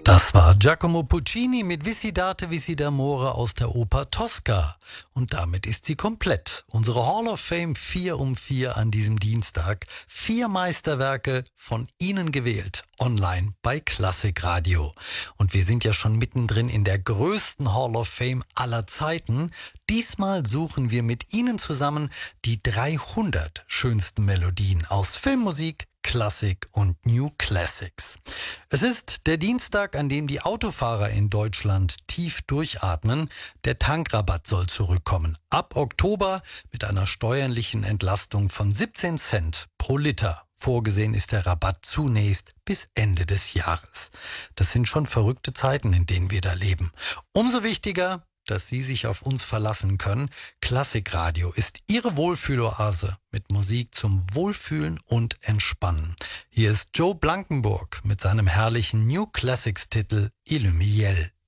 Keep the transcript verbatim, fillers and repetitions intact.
Das war Giacomo Puccini mit Visitate Visi d'Amore aus der Oper Tosca. Und damit ist sie komplett. Unsere Hall of Fame vier um vier an diesem Dienstag. Vier Meisterwerke von Ihnen gewählt. Online bei Klassikradio. Und wir sind ja schon mittendrin in der größten Hall of Fame aller Zeiten. Diesmal suchen wir mit Ihnen zusammen die dreihundert schönsten Melodien aus Filmmusik, Klassik und New Classics. Es ist der Dienstag, an dem die Autofahrer in Deutschland tief durchatmen. Der Tankrabatt soll zurückkommen. Ab Oktober mit einer steuerlichen Entlastung von siebzehn Cent pro Liter. Vorgesehen ist der Rabatt zunächst bis Ende des Jahres. Das sind schon verrückte Zeiten, in denen wir da leben. Umso wichtiger, dass Sie sich auf uns verlassen können. Klassikradio ist Ihre Wohlfühloase mit Musik zum Wohlfühlen und Entspannen. Hier ist Joe Blankenburg mit seinem herrlichen New Classics Titel Il Miel.